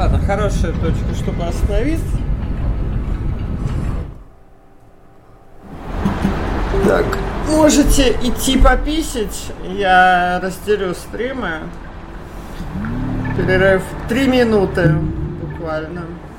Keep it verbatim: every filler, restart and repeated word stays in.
Ладно, хорошая точка, чтобы остановиться. Так, можете идти пописать, я разделю стримы. Перерыв три минуты буквально.